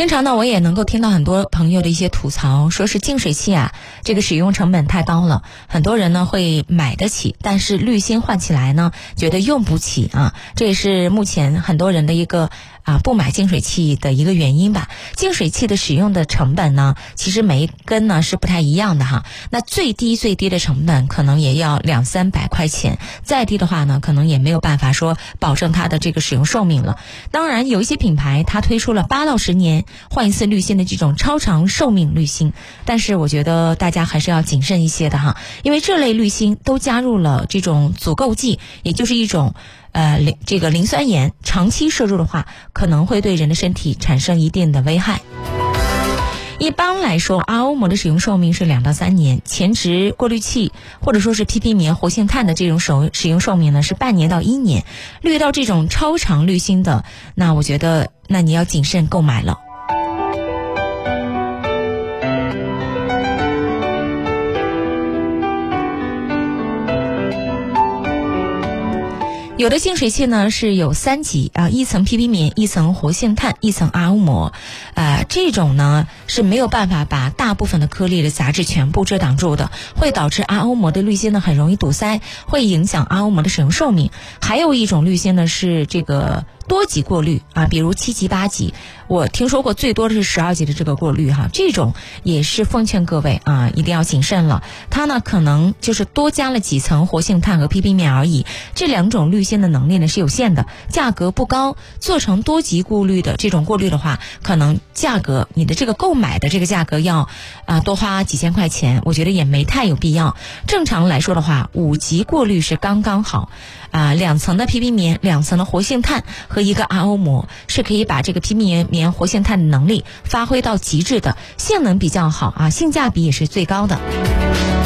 经常呢，我也能够听到很多朋友的一些吐槽，说是净水器啊，这个使用成本太高了，很多人呢会买得起，但是滤芯换起来呢，觉得用不起啊，这也是目前很多人的一个不买净水器的一个原因吧。净水器的使用的成本呢，其实每一根呢是不太一样的哈。那最低的成本可能也要200-300块钱，再低的话呢，可能也没有办法说保证它的这个使用寿命了。当然，有一些品牌它推出了8到10年换一次滤芯的这种超长寿命滤芯，但是我觉得大家还是要谨慎一些的哈，因为这类滤芯都加入了这种阻垢剂，也就是一种这个磷酸盐，长期摄入的话，可能会对人的身体产生一定的危害。一般来说 RO 膜的使用寿命是2到3年，前置过滤器或者说是 PP 棉、活性炭的这种使用寿命呢是半年到1年。滤到这种超长滤芯的，那我觉得那你要谨慎购买了。有的净水器呢是有3级一层 PP 棉，一层活性炭，一层 RO 膜，这种呢是没有办法把大部分的颗粒的杂质全部遮挡住的，会导致 RO 膜的滤芯呢很容易堵塞，会影响 RO 膜的使用寿命。还有一种滤芯呢是这个多级过滤比如7级、8级，我听说过最多的是12级的这个过滤哈，这种也是奉劝各位一定要谨慎了。它呢可能就是多加了几层活性炭和 PP 棉而已，这2种滤芯的能力呢是有限的，价格不高，做成多级过滤的这种过滤的话，可能价格你的这个购买的这个价格要多花几千块钱，我觉得也没太有必要。正常来说的话，5级过滤是刚刚好2层的 PP 棉，2层的活性炭和一个 RO 膜是可以把这个 PP 棉活性炭的能力发挥到极致的，性能比较好性价比也是最高的。